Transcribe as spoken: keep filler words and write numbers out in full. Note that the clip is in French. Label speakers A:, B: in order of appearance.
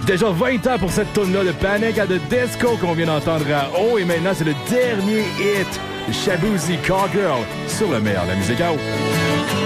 A: Déjà vingt ans pour cette tune-là de Panic at the Disco qu'on vient d'entendre à haut. Et maintenant, c'est le dernier hit de Shaboozey Call Girl sur le meilleur de la musique à eau.